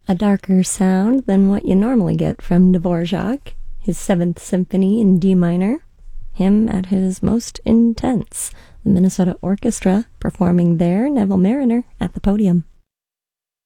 A darker sound than what you normally get from Dvorak, his Seventh Symphony in D minor. Him at his most intense. The Minnesota Orchestra performing there, Neville Marriner at the podium.